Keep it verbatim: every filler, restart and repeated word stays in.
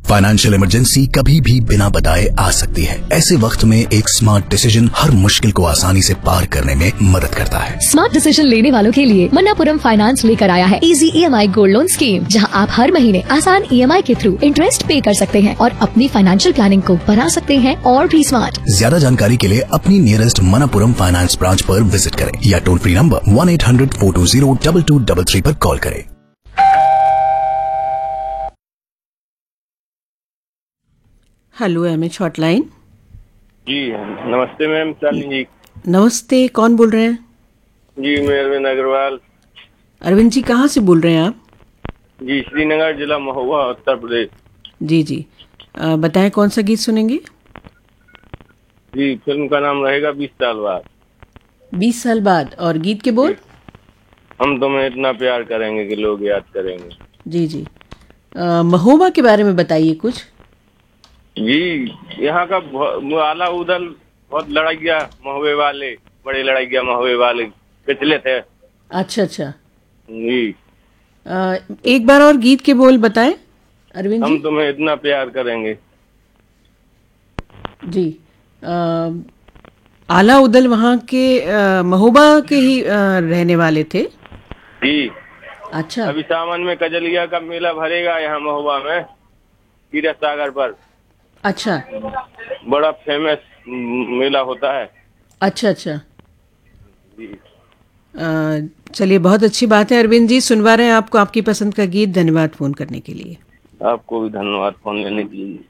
Financial emergency कभी भी बिना बताए आ सकती है। ऐसे वक्त में एक स्मार्ट डिसीजन हर मुश्किल को आसानी से पार करने में मदद करता है। स्मार्ट डिसीजन लेने वालों के लिए मन्नापुरम फाइनेंस लेकर आया है इजी ई एम आई गोल्ड लोन स्कीम, जहां आप हर महीने आसान ई एम आई के थ्रू इंटरेस्ट पे कर सकते हैं और अपनी फाइनेंशियल प्लानिंग को बना सकते हैं और भी स्मार्ट। ज्यादा जानकारी के लिए अपनी नियरेस्ट मन्नापुरम फाइनेंस ब्रांच पर विजिट करें या toll free number one eight hundred four to zero double two double three पर कॉल करें। Hello M H hotline. जी नमस्ते मैम, शालिनी जी। नमस्ते, कौन बोल रहे हैं? जी मैं अरविंद अग्रवाल। अरविंद जी, कहाँ से बोल रहे हैं आप? जी श्रीनगर जिला महुआ, उत्तर प्रदेश। जी जी, आ, बताएं कौन सा गीत सुनेंगे? जी फिल्म का नाम रहेगा बीस साल बाद। बीस साल बाद। और गीत के बोल? हम तुम्हें इतना प्यार करेंगे कि लोग याद करेंगे। जी जी, आ, महोबा के बारे में बताइए कुछ। जी यहाँ का बहु- आला उदल बहुत लड़ाइया महुए वाले, बड़े लड़ाइया महुए वाले पिछले थे। अच्छा अच्छा। जी आ, एक बार और गीत के बोल बताएं अरविंद जी। हम तुम्हें इतना प्यार करेंगे। जी, आ, आला उदल वहाँ के आ, महोबा के ही आ, रहने वाले थे। जी अच्छा। अभी सावन में कजलिया का मेला भरेगा यहाँ महुआ में, तीरथ सागर पर। अच्छा। बड़ा फेमस मेला होता है। अच्छा अच्छा। जी अ, चलिए, बहुत अच्छी बात है अरविंद जी, सुनवा रहे हैं आपको आपकी पसंद का गीत। धन्यवाद फोन करने के लिए। आपको भी धन्यवाद फोन लेने के लिए।